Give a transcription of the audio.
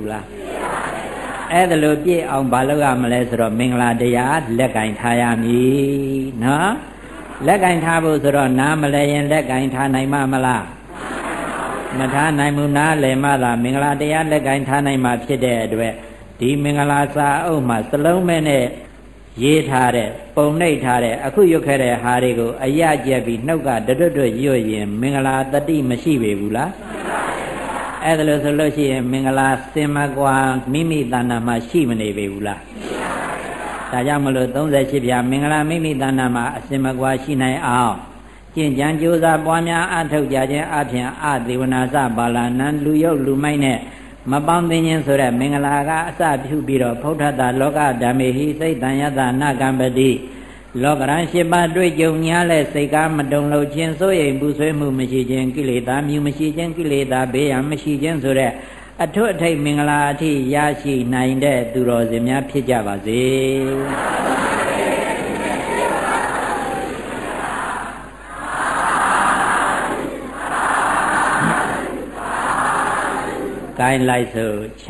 ဘူးလားအဲ့ဒါလို့ပြည့်အောင်ဘာလုပ်ရမလဲဆိုတော့မင်္ဂလာတရားလက်ကင်ထားရမည်နော်လက်ကင်ထားဖို့ဆိုတော့နားမလဲရင်လက်ကင်ထားနိုင်မှာမလားမထားနိုင်ဘူးနားလည်မှသာမင်္ဂလာတရားလက်ကင်ထားနိုင်မှာဖြစ်တဲ့အတွက်ဒီမင်္ဂလာစာအုပ်မှာစလုံးမဲနဲ့ရေးထားတဲ့ပုံနှိပ်ထားတဲ့အခုရွတ်ခဲ့တဲ့ဟာတွေကိုအရကျက်ပြီးနှုတ်ကတွတ်ရွတ်ရင်မင်္ဂလာတတိမရှိပေဘူးလားအဲ့ဒါလို့ဆိုလို့ရှိရင်မင်္ဂလာစင်မကွာမိမိတဏ္ဍာမှာရှိမနေပေဘူးလားဒါကြောင့်မလို့38ပြမင်္ဂလာမိမိတဏ္ဍာမှာအစင်မကွာရှိနိုင်အောင်ကျင့်ကြံကြိုးစားပွားများအထောက်ကြခြင်းအပြင်အသေဝနာစပါဠနံလူယုတ်လူမိုက်နဲ့မပေါင်းသိခြင်းဆိုတဲ့မင်္ဂလာကအစပြုပြီးတော့ဖုဋ္ဌတလောကဓမ္မေဟိစိတ်တန်ယတနာကံပတိလောကရန်8ပါးတွေ့ကြုံများလဲစိတ်ကားမတုံလို့ခြင်းစိုးရိမ်ပူဆွေးမှုမရှိခြင်းကိလေသာမြူမရှိခြင်းကိလေသာဘေးရန်မရှိခြင်းဆိုတဲ့အထွတ်အထိပ်မင်္ဂလာအထိရရှိနိုင်တဲ့သူတော်စင်များဖြစ်ကြပါစေကိုင်းလိုက်ဆိုချ